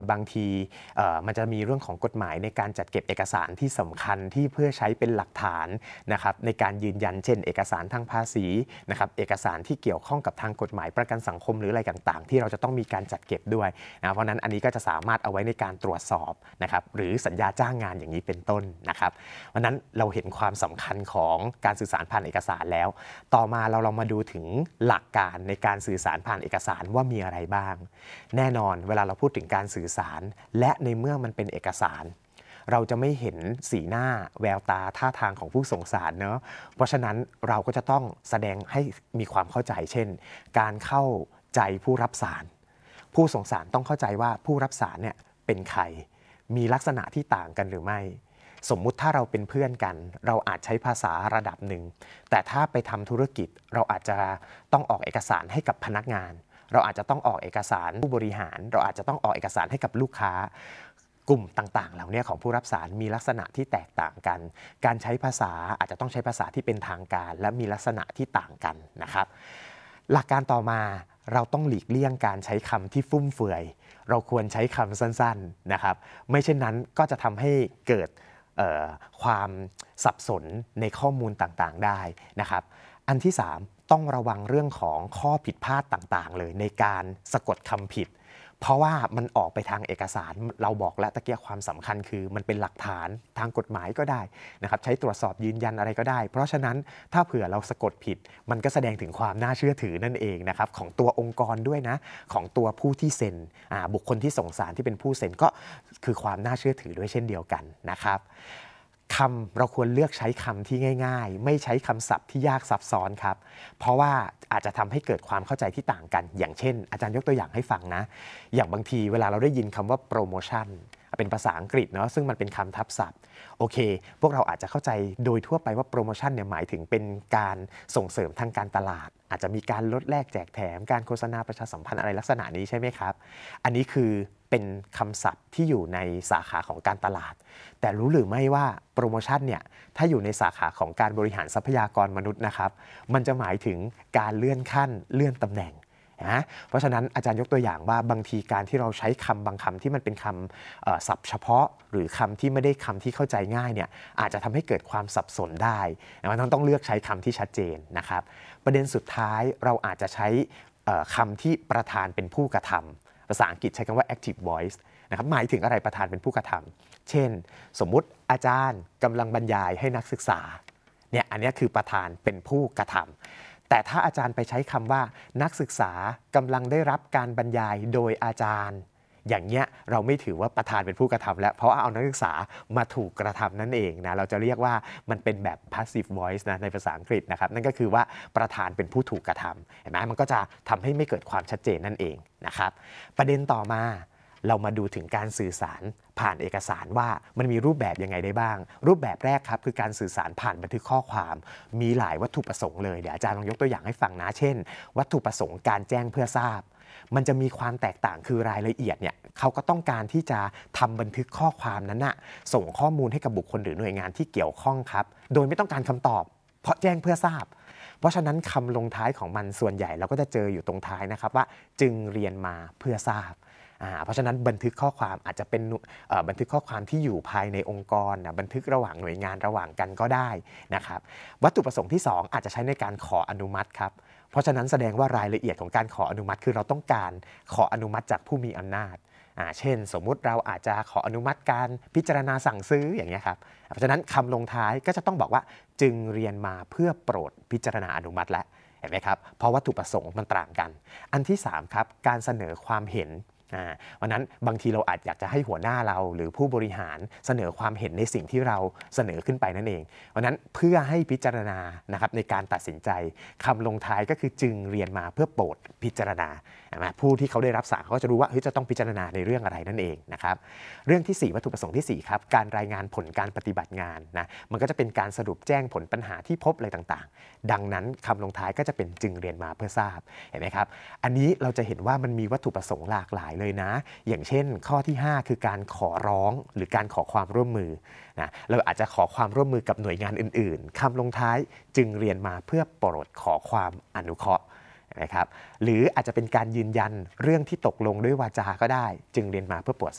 บางทีมันจะมีเรื่องของกฎหมายในการจัดเก็บเอกสารที่สำคัญที่เพื่อใช้เป็นหลักฐานนะครับในการยืนยันเช่นเอกสารทางภาษีนะครับเอกสารที่เกี่ยวข้องกับทางกฎหมายประกันสังคมหรืออะไรต่างๆที่เราจะต้องมีการจัดเก็บด้วยนะเพราะนั้นอันนี้ก็จะสามารถเอาไว้ในการตรวจสอบนะครับหรือสัญญาจ้างงานอย่างนี้เป็นต้นนะครับเพราะนั้นเราเห็นความสำคัญของการสื่อสารผ่านเอกสารแล้วต่อมาเราลองมาดูถึงหลักการในการสื่อสารผ่านเอกสารว่ามีอะไรบ้างแน่นอนเวลาเราพูดถึงการสื่อสารและในเมื่อมันเป็นเอกสารเราจะไม่เห็นสีหน้าแววตาท่าทางของผู้ส่งสารเนาะเพราะฉะนั้นเราก็จะต้องแสดงให้มีความเข้าใจเช่นการเข้าใจผู้รับสารผู้ส่งสารต้องเข้าใจว่าผู้รับสารเนี่ยเป็นใครมีลักษณะที่ต่างกันหรือไม่สมมุติถ้าเราเป็นเพื่อนกันเราอาจใช้ภาษาระดับหนึ่งแต่ถ้าไปทำธุรกิจเราอาจจะต้องออกเอกสารให้กับพนักงานเราอาจจะต้องออกเอกสารผู้บริหารเราอาจจะต้องออกเอกสารให้กับลูกค้ากลุ่มต่างๆเหล่านี้ของผู้รับสารมีลักษณะที่แตกต่างกันการใช้ภาษาอาจจะต้องใช้ภาษาที่เป็นทางการและมีลักษณะที่ต่างกันนะครับหลักการต่อมาเราต้องหลีกเลี่ยงการใช้คำที่ฟุ่มเฟือยเราควรใช้คำสั้นๆนะครับไม่เช่นนั้นก็จะทำให้เกิดความสับสนในข้อมูลต่างๆได้นะครับอันที่3ต้องระวังเรื่องของข้อผิดพลาดต่างๆเลยในการสะกดคำผิดเพราะว่ามันออกไปทางเอกสารเราบอกแล้วตะเกียความสำคัญคือมันเป็นหลักฐานทางกฎหมายก็ได้นะครับใช้ตรวจสอบยืนยันอะไรก็ได้เพราะฉะนั้นถ้าเผื่อเราสะกดผิดมันก็แสดงถึงความน่าเชื่อถือนั่นเองนะครับของตัวองค์กรด้วยนะของตัวผู้ที่เซ็นบุคคลที่ส่งสารที่เป็นผู้เซ็นก็คือความน่าเชื่อถือด้วยเช่นเดียวกันนะครับคำเราควรเลือกใช้คำที่ง่ายๆไม่ใช้คำศัพท์ที่ยากซับซ้อนครับเพราะว่าอาจจะทำให้เกิดความเข้าใจที่ต่างกันอย่างเช่นอาจารย์ยกตัวอย่างให้ฟังนะอย่างบางทีเวลาเราได้ยินคำว่าโปรโมชั่นเป็นภาษาอังกฤษเนาะซึ่งมันเป็นคำทับศัพท์โอเคพวกเราอาจจะเข้าใจโดยทั่วไปว่าโปรโมชั่นเนี่ยหมายถึงเป็นการส่งเสริมทางการตลาดอาจจะมีการลดแลกแจกแถมการโฆษณาประชาสัมพันธ์อะไรลักษณะนี้ใช่ไหมครับอันนี้คือเป็นคำศัพท์ที่อยู่ในสาขาของการตลาดแต่รู้หรือไม่ว่าโปรโมชั่นเนี่ยถ้าอยู่ในสาขาของการบริหารทรัพยากรมนุษย์นะครับมันจะหมายถึงการเลื่อนขั้นเลื่อนตำแหน่งนะเพราะฉะนั้นอาจารย์ยกตัวอย่างว่าบางทีการที่เราใช้คำบางคำที่มันเป็นคำศัพท์เฉพาะหรือคำที่ไม่ได้คำที่เข้าใจง่ายเนี่ยอาจจะทำให้เกิดความสับสนได้มันต้องเลือกใช้คำที่ชัดเจนนะครับประเด็นสุดท้ายเราอาจจะใช้คำที่ประธานเป็นผู้กระทำภาษาอังกฤษใช้คำว่า active voice นะครับหมายถึงอะไรประธานเป็นผู้กระทำเช่นสมมุติอาจารย์กำลังบรรยายให้นักศึกษาเนี่ยอันนี้คือประธานเป็นผู้กระทำแต่ถ้าอาจารย์ไปใช้คำว่านักศึกษากำลังได้รับการบรรยายโดยอาจารย์อย่างเงี้ยเราไม่ถือว่าประธานเป็นผู้กระทำแล้วเพราะเอานักศึกษามาถูกกระทำนั่นเองนะเราจะเรียกว่ามันเป็นแบบ passive voice นะในภาษาอังกฤษนะครับนั่นก็คือว่าประธานเป็นผู้ถูกกระทำเห็นไหมมันก็จะทำให้ไม่เกิดความชัดเจนนั่นเองนะครับประเด็นต่อมาเรามาดูถึงการสื่อสารผ่านเอกสารว่ามันมีรูปแบบยังไงได้บ้างรูปแบบแรกครับคือการสื่อสารผ่านบันทึกข้อความมีหลายวัตถุประสงค์เลยเดี๋ยวอาจารย์ลองยกตัวอย่างให้ฟังนะเช่นวัตถุประสงค์การแจ้งเพื่อทราบมันจะมีความแตกต่างคือรายละเอียดเนี่ยเขาก็ต้องการที่จะทำบันทึกข้อความนั้นนะส่งข้อมูลให้กับบุคคลหรือหน่วยงานที่เกี่ยวข้องครับโดยไม่ต้องการคำตอบเพราะแจ้งเพื่อทราบเพราะฉะนั้นคำลงท้ายของมันส่วนใหญ่เราก็จะเจออยู่ตรงท้ายนะครับว่าจึงเรียนมาเพื่อทราบเพราะฉะนั้นบันทึกข้อความอาจจะเป็นบันทึกข้อความที่อยู่ภายในองค์กรบันทึกระหว่างหน่วยงานระหว่างกันก็ได้นะครับวัตถุประสงค์ที่2อาจจะใช้ในการขออนุมัติครับเพราะฉะนั้นแสดงว่ารายละเอียดของการขออนุมัติคือเราต้องการขออนุมัติจากผู้มีอำนาจเช่นสมมุติเราอาจจะขออนุมัติการพิจารณาสั่งซื้ออย่างนี้ครับเพราะฉะนั้นคำลงท้ายก็จะต้องบอกว่าจึงเรียนมาเพื่อโปรดพิจารณาอนุมัติและเห็นไหมครับเพราะวัตถุประสงค์มันต่างกันอันที่3ครับการเสนอความเห็นวันนั้นบางทีเราอาจอยากจะให้หัวหน้าเราหรือผู้บริหารเสนอความเห็นในสิ่งที่เราเสนอขึ้นไปนั่นเองวันนั้นเพื่อให้พิจารณานะครับในการตัดสินใจคำลงท้ายก็คือจึงเรียนมาเพื่อโปรดพิจารณาผู้ที่เขาได้รับสารเขาก็จะรู้ว่าจะต้องพิจารณาในเรื่องอะไรนั่นเองนะครับเรื่องที่4วัตถุประสงค์ที่4ครับการรายงานผลการปฏิบัติงานนะมันก็จะเป็นการสรุปแจ้งผลปัญหาที่พบอะไรต่างๆดังนั้นคำลงท้ายก็จะเป็นจึงเรียนมาเพื่อทราบเห็นไหมครับอันนี้เราจะเห็นว่ามันมีวัตถุประสงค์หลากหลายเลยนะอย่างเช่นข้อที่5คือการขอร้องหรือการขอความร่วมมือนะเราอาจจะขอความร่วมมือกับหน่วยงานอื่นๆคำลงท้ายจึงเรียนมาเพื่อโปรดขอความอนุเคราะห์นะครับหรืออาจจะเป็นการยืนยันเรื่องที่ตกลงด้วยวาจาก็ได้จึงเรียนมาเพื่อโปรด